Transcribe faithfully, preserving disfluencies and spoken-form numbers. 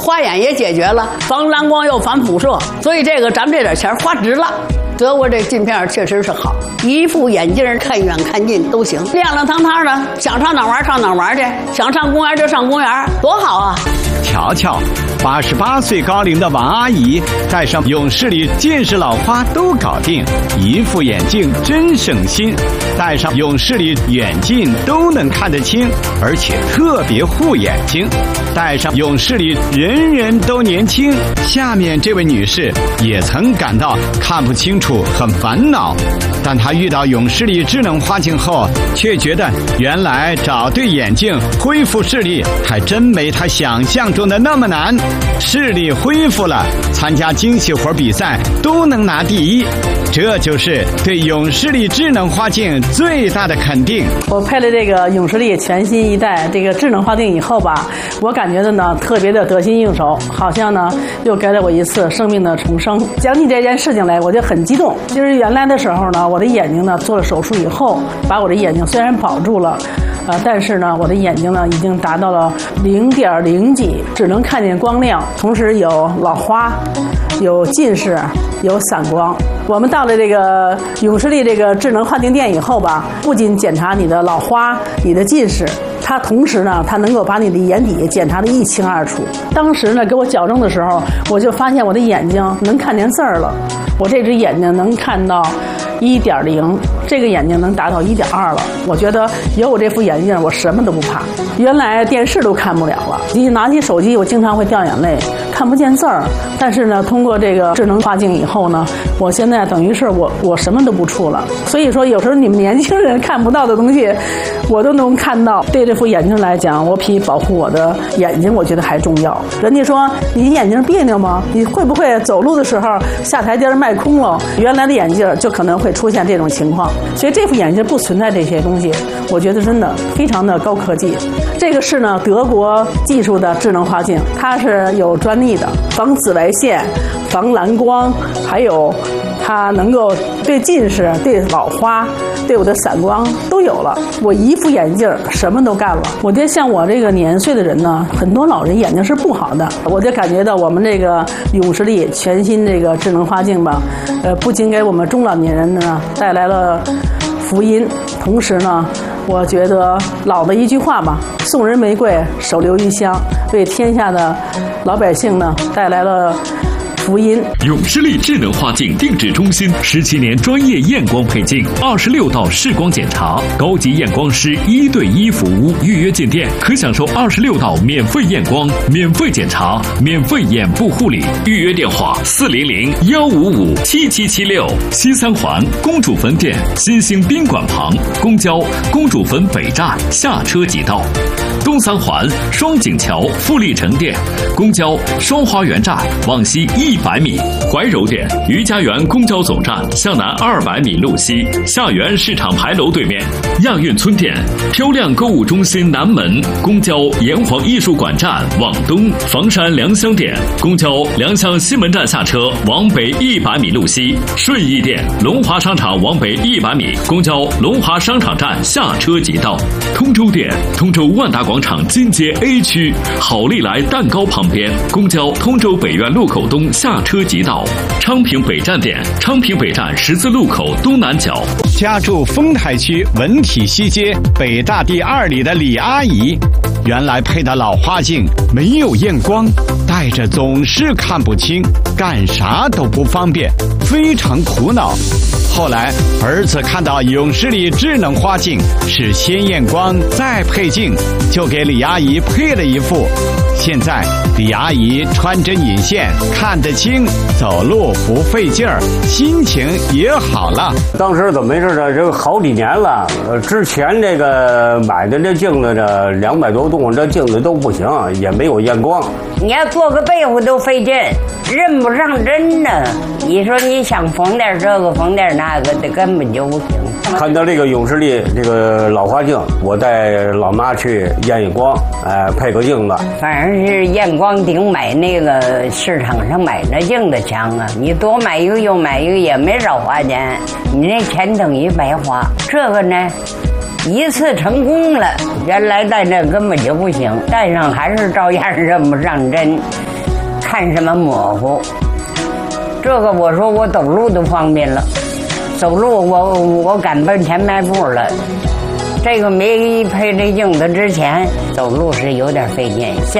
花眼也解决了，防蓝光又防辐射，所以这个咱们这点钱花值了。德国这镜片确实是好，一副眼镜看远看近都行，亮亮堂堂的，想上哪玩上哪玩去，想上公园就上公园，多好啊！ 瞧瞧，八十八岁高龄的王阿姨戴上永视力近视老花都搞定，一副眼镜真省心，戴上永视力远近都能看得清，而且特别护眼睛。戴上永视力人人都年轻。下面这位女士也曾感到看不清楚很烦恼，但她遇到永视力智能花镜后，却觉得原来找对眼镜恢复视力还真没她想象中的那么难。视力恢复了，参加精细活比赛都能拿第一，这就是对永视力智能花镜最大的肯定。 我配了这个永视力全新一代这个智能花镜以后吧，我感觉的呢特别的得心应手，好像呢又给了我一次生命的重生。讲起这件事情来，我就很激动。就是原来的时候呢，我的眼睛呢做了手术以后，把我的眼睛虽然保住了。呃，但是呢，我的眼睛呢已经达到了零点零几，只能看见光亮，同时有老花，有近视，有散光。我们到了这个永视力这个智能花镜店以后吧，不仅检查你的老花、你的近视，它同时呢，它能够把你的眼底检查得一清二楚。当时呢，给我矫正的时候，我就发现我的眼睛能看见字儿了，我这只眼睛能看到一点零，这个眼睛能达到一点二了。我觉得有我这副眼镜，我什么都不怕。原来电视都看不了了，一拿起手机，我经常会掉眼泪，看不见字儿。但是呢，通过这个智能花镜以后呢，我现在等于是我我什么都不触了。所以说，有时候你们年轻人看不到的东西，我都能看到。对这副眼镜来讲，我比保护我的眼睛，我觉得还重要。人家说你眼睛别扭吗？你会不会走路的时候下台阶迈空了？原来的眼镜就可能会出现这种情况，所以这副眼镜不存在这些东西，我觉得真的非常的高科技。这个是呢德国技术的智能花镜，它是有专利的，防紫外线、防蓝光，还有它能够对近视、对老花、对我的散光都有了。我一副眼镜什么都干了。我觉得像我这个年岁的人呢，很多老人眼睛是不好的，我就感觉到我们这个永视力全新这个智能花镜吧，呃，不仅给我们中老年人呢带来了福音，同时呢，我觉得老的一句话吧，送人玫瑰，手留余香，为天下的老百姓呢带来了福音。 永视力智能花镜定制中心十七年专业验光配镜，二十六道视光检查，高级验光师一对一服务。预约进店可享受二十六道免费验光、免费检查、免费眼部护理。预约电话：四零零幺五五七七七六。西三环公主坟店新兴宾馆旁，公交公主坟北站下车即到。东三环双井桥富力城店，公交双花园站往西一百米。怀柔店余家园公交总站向南二百米路西，下园市场牌楼对面。亚运村店漂亮购物中心南门，公交炎黄艺术馆站往东。房山良乡店公交良乡西门站下车往北一百米路西。顺义店龙华商场往北一百米，公交龙华商场站下车即到。通州店通州万达广场金街 A 区好利来蛋糕旁边，公交通州北苑路口东下车即到。昌平北站店昌平北站十字路口东南角。 家住丰台区文体西街北大第二里的李阿姨，原来配的老花镜没有验光，戴着总是看不清，干啥都不方便，非常苦恼。后来儿子看到永视力智能花镜是先验光再配镜，就给李阿姨配了一副。现在李阿姨穿针引线看得清，走路不费劲儿，心情也好了。 当时怎么回事呢？这个好几年了，呃，之前这个买的这镜子呢，两百多度，这镜子都不行，也没有验光。 你要做个被子都费劲，认不上针呢。你说你想缝点这个缝点那个的，根本就不行。 看到这个永视力这个老花镜，我带老妈去验验光，哎、呃，配个镜子。 反正是验光顶买那个市场上买那镜子强啊！你多买一个又买一个也没少花钱，你那钱等于白花。这个呢，一次成功了，原来戴那根本就不行，戴上还是照样认不上针。 看什么模糊。这个我说我走路都方便了，走路我我敢奔前迈步了。这个没配这镜子之前，走路是有点费劲。